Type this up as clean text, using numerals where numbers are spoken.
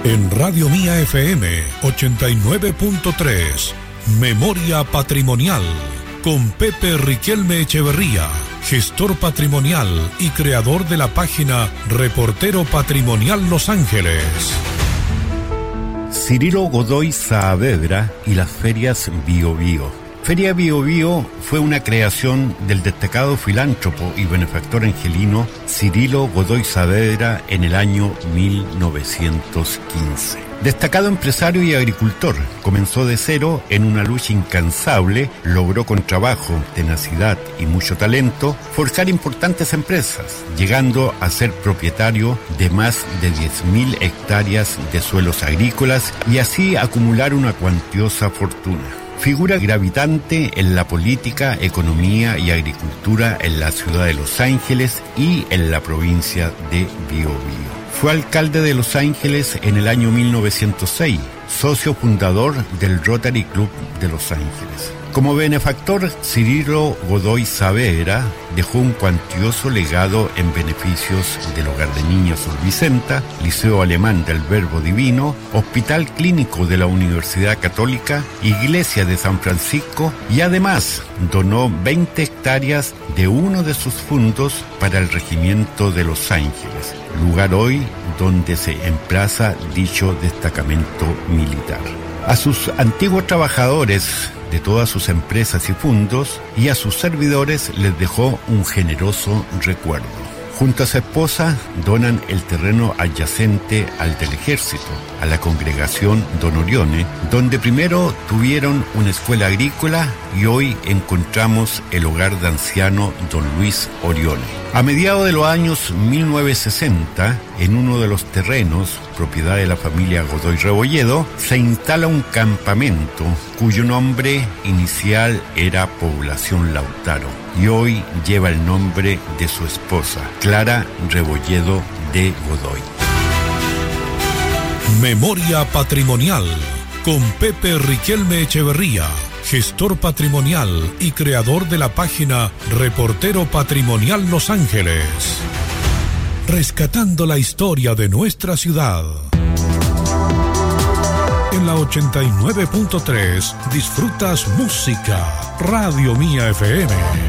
En Radio Mía FM 89.3, Memoria Patrimonial, con Pepe Riquelme Echeverría, gestor patrimonial y creador de la página Reportero Patrimonial Los Ángeles. Cirilo Godoy Saavedra y las ferias Bio Bio. Feria Bio Bio fue una creación del destacado filántropo y benefactor angelino Cirilo Godoy Saavedra en el año 1915. Destacado empresario y agricultor, comenzó de cero en una lucha incansable, logró con trabajo, tenacidad y mucho talento forjar importantes empresas, llegando a ser propietario de más de 10.000 hectáreas de suelos agrícolas y así acumular una cuantiosa fortuna. Figura gravitante en la política, economía y agricultura en la ciudad de Los Ángeles y en la provincia de Biobío. Fue alcalde de Los Ángeles en el año 1906, socio fundador del Rotary Club de Los Ángeles. Como benefactor, Cirilo Godoy Saavedra dejó un cuantioso legado en beneficios del Hogar de Niños Sor Vicenta, Liceo Alemán del Verbo Divino, Hospital Clínico de la Universidad Católica, Iglesia de San Francisco y además donó 20 hectáreas de uno de sus fondos para el Regimiento de Los Ángeles, lugar hoy donde se emplaza dicho destacamento militar. A sus antiguos trabajadores de todas sus empresas y fondos y a sus servidores les dejó un generoso recuerdo. Junto a su esposa donan el terreno adyacente al del Ejército, a la congregación Don Orione, donde primero tuvieron una escuela agrícola y hoy encontramos el hogar de anciano Don Luis Orione. A mediados de los años 1960, en uno de los terrenos, propiedad de la familia Godoy Rebolledo, se instala un campamento cuyo nombre inicial era Población Lautaro y hoy lleva el nombre de su esposa, Clara Rebolledo de Godoy. Memoria Patrimonial, con Pepe Riquelme Echeverría, gestor patrimonial y creador de la página Reportero Patrimonial Los Ángeles. Rescatando la historia de nuestra ciudad. En la 89.3 disfrutas música. Radio Mía FM.